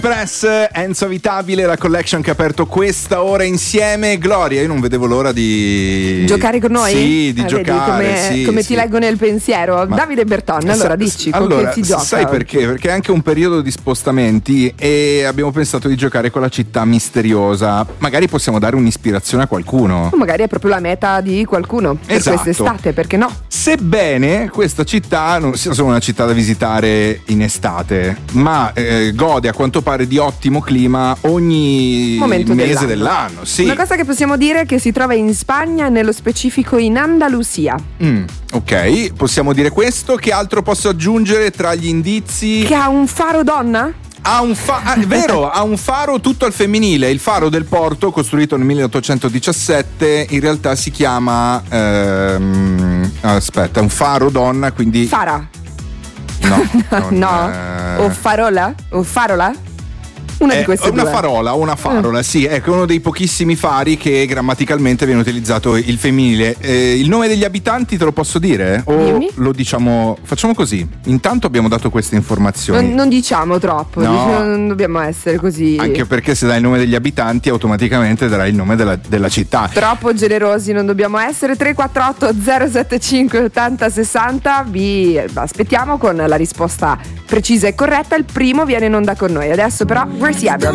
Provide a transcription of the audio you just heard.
Press, Enzo Avitabile, la collection che ha aperto questa ora insieme. Gloria, io non vedevo l'ora di giocare con noi? Sì, di giocare. Vedi come ti leggo nel pensiero. Ma Davide Berton, allora dici con chi si gioca? Sai perché? Perché è anche un periodo di spostamenti e abbiamo pensato di giocare con la città misteriosa. Magari possiamo dare un'ispirazione a qualcuno. O magari è proprio la meta di qualcuno per quest'estate, perché no? Sebbene questa città non sia solo una città da visitare in estate, ma gode a quanto pare di ottimo clima ogni momento mese dell'anno. Sì. Una cosa che possiamo dire è che si trova in Spagna, nello specifico in Andalusia. Ok, possiamo dire questo. Che altro posso aggiungere tra gli indizi? Che ha un faro donna? Vero, ha un faro tutto al femminile. Il faro del porto, costruito nel 1817, in realtà si chiama un faro donna, quindi Fara. No. O farola? O farola? Una di queste una due. Una farola, sì, ecco, uno dei pochissimi fari che grammaticalmente viene utilizzato il femminile. Il nome degli abitanti te lo posso dire? O Dimmi. lo diciamo? Facciamo così. Intanto abbiamo dato queste informazioni. Non diciamo troppo, non dobbiamo essere così. Anche perché se dai il nome degli abitanti automaticamente darai il nome della città. Troppo generosi non dobbiamo essere. 348 075 80 60. Vi aspettiamo con la risposta precisa e corretta. Il primo viene in onda con noi. Adesso però Gracie Abrams.